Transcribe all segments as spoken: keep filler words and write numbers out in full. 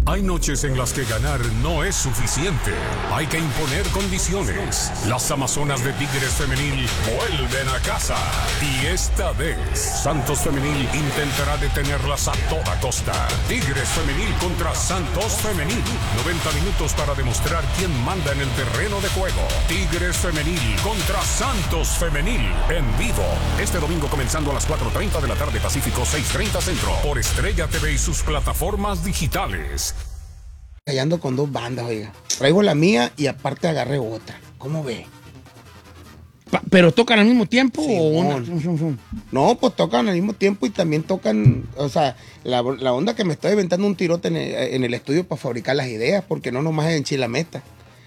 Hay noches en las que ganar no es suficiente. Hay que imponer condiciones. Las Amazonas de Tigres Femenil vuelven a casa. Y esta vez, Santos Femenil intentará detenerlas a toda costa. Tigres Femenil contra Santos Femenil. noventa minutos para demostrar quién manda en el terreno de juego. Tigres Femenil contra Santos Femenil. En vivo. Este domingo comenzando a las cuatro treinta de la tarde Pacífico, seis treinta Centro. Por Estrella T V y sus plataformas digitales. Ando con dos bandas, oiga. Traigo la mía y aparte agarré otra. ¿Cómo ve? Pa- ¿Pero tocan al mismo tiempo Sí, o una? no. No, pues tocan al mismo tiempo y también tocan, o sea, la, la onda que me estoy inventando un tirote en el, en el estudio para fabricar las ideas, porque no nomás es en Chilameta.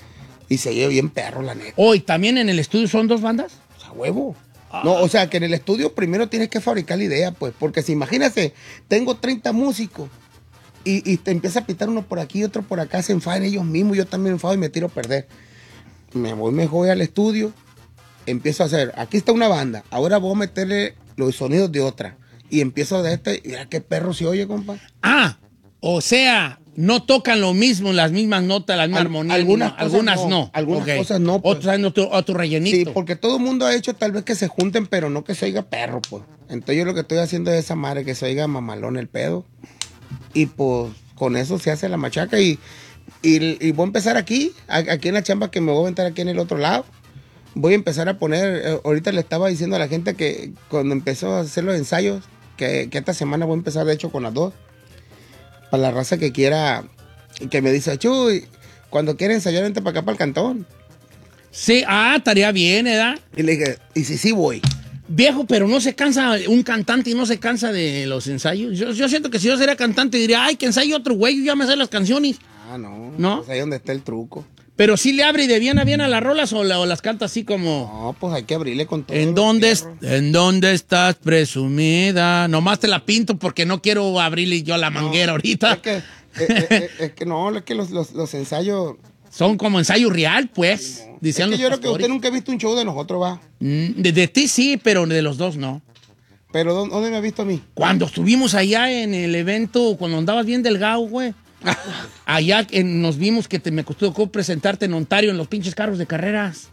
Y se lleva bien perro, la neta. ¿Hoy también en el estudio son dos bandas? O sea, huevo. No, o sea, que en el estudio primero tienes que fabricar la idea, pues, porque si imagínate, tengo treinta músicos y, y te empieza a pitar uno por aquí, otro por acá, se enfadan ellos mismos, yo también me enfado y me tiro a perder. Me voy mejor al estudio, empiezo a hacer, aquí está una banda, ahora voy a meterle los sonidos de otra. Y empiezo de este, y mira qué perro se oye, compa. Ah, o sea, no tocan lo mismo, las mismas notas, la misma Al- armonía. algunas no, cosas algunas no, no. algunas Ok. cosas no, pues. Otros hay otro, otro rellenito. Sí, porque todo el mundo ha hecho tal vez que se junten, pero no que se oiga perro, pues. Entonces yo lo que estoy haciendo es esa madre, que se oiga mamalón el pedo. Y pues con eso se hace la machaca y, y, y voy a empezar aquí, a- aquí en la chamba que me voy a aventar aquí en el otro lado. Voy a empezar a poner, eh, ahorita le estaba diciendo a la gente que cuando empezó a hacer los ensayos, que, que esta semana voy a empezar de hecho con las dos. Para la raza que quiera, que me dice, Chuy, cuando quiera ensayar, vente para acá, para el cantón. Sí, ah, estaría bien, ¿verdad? Y le dije, y si sí voy. Viejo, pero no se cansa un cantante y no se cansa de los ensayos. Yo, yo siento que si yo sería cantante diría, ay, que ensaye otro güey, yo ya me sé las canciones. Ah, no. ¿No? Pues ahí donde está el truco. Pero sí le abre de bien a bien a las rolas o, la- o las canta así como... No, pues hay que abrirle con todo. ¿En los dónde, es- fierros. ¿En dónde estás presumida? Nomás te la pinto porque no quiero abrirle yo la manguera ahorita. Es que, eh, eh, eh, es que no, es que los, los, los ensayos. Son como ensayo real, pues. Es Decían que los yo creo que pastores. usted nunca ha visto un show de nosotros, va. Mm, De, de ti sí, pero de los dos no. Pero ¿dó- ¿dónde me ha visto a mí? Cuando estuvimos allá en el evento, cuando andabas bien delgado, güey. Allá en- nos vimos que te, me costó presentarte en Ontario en los pinches carros de carreras.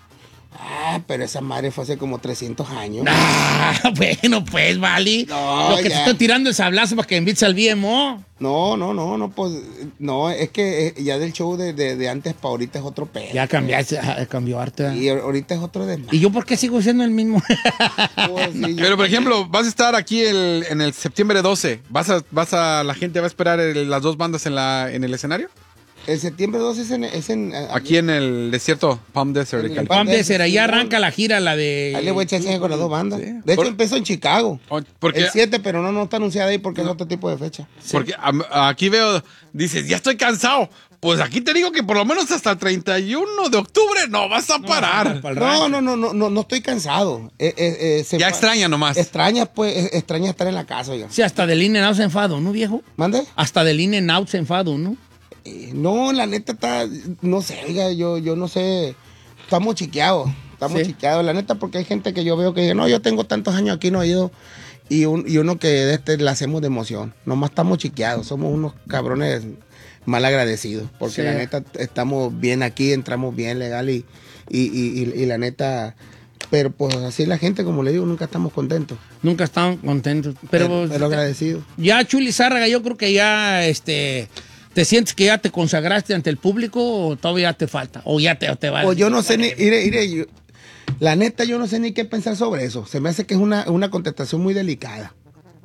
Ah, pero esa madre fue hace como trescientos años. Ah, bueno, pues, vale. No, Lo que te ya. estoy tirando el sablazo para que invites al B M O. No, no, no, no, pues. No, es que eh, ya del show de, de, de antes para ahorita es otro pedo. Ya cambiaste, ah, cambió arte. Y ahorita es otro de ¿Y yo por qué sigo siendo el mismo? Pues, sí, yo- Pero, por ejemplo, vas a estar aquí el- en el septiembre doce. ¿Vas a, vas a, la gente va a esperar el- las dos bandas en, la, en el escenario? El septiembre doce es en. Es en Aquí en el desierto Palm Desert. En de el California. Palm Desert, ahí Simón. arranca la gira, la de... Ahí le voy a echar chance con las dos bandas. Sí. De hecho, Por- empezó en Chicago. O- porque- El siete, pero no, no está anunciada ahí porque es otro tipo de fecha. Porque a- aquí veo, dices, ya estoy cansado. Pues aquí te digo que por lo menos hasta el treinta y uno de octubre no vas a parar. Para el No, rancho. no, no, no, no, no estoy cansado. Eh, eh, eh, se Ya fa- extraña nomás. Extraña, pues, eh, extraña estar en la casa, oiga. Sí, hasta del In and Out se enfado, ¿no, viejo? ¿Mande? Hasta del In and Out se enfado, ¿no? Eh, no, la neta está, no sé, oiga, yo, yo no sé, estamos chiqueados, estamos Sí. chiqueados, la neta, porque hay gente que yo veo que dice, no, yo tengo tantos años aquí, no he ido, y, un, y uno que de este la hacemos de emoción, nomás estamos chiqueados, somos unos cabrones mal agradecidos, porque Sí. la neta estamos bien aquí, entramos bien legal y, y, y, y- y la neta, pero pues así la gente, como le digo, nunca estamos contentos, Nunca estaban contentos. Pero, pero, pero agradecidos. ya, Chuli Zárraga, yo creo que ya, este... ¿Te sientes que ya te consagraste ante el público o todavía te falta? ¿O ya te, o te vas? O yo no sé ni, mire, mire, yo- la neta yo no sé ni qué pensar sobre eso. Se me hace que es una, una contestación muy delicada.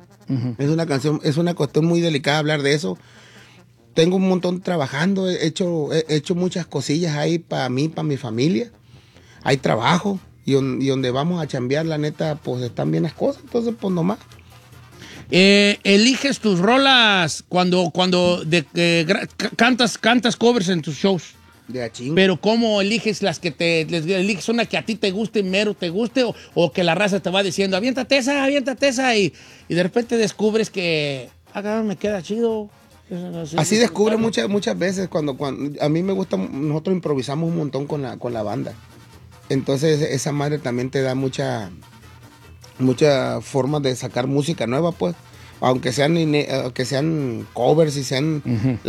Es una canción, es una cuestión muy delicada hablar de eso. Tengo un montón trabajando, he hecho, he hecho muchas cosillas ahí para mí, para mi familia. Hay trabajo y, on- y donde vamos a chambear, la neta, pues están bien las cosas. Entonces, pues nomás. Eh, eliges tus rolas cuando, cuando de, eh, gra- ca- cantas, cantas covers en tus shows. De a chingo. Pero ¿cómo eliges las que te... les- eliges una que a ti te guste, mero te guste, o, o que la raza te va diciendo, aviéntate esa, aviéntate esa, y, y de repente descubres que, ah, cabrón, me queda chido. Así descubre muchas muchas veces cuando, cuando a mí me gusta, nosotros improvisamos un montón con la, con la banda. Entonces esa madre también te da mucha muchas formas de sacar música nueva, pues. Aunque sean, ine- aunque sean covers y sean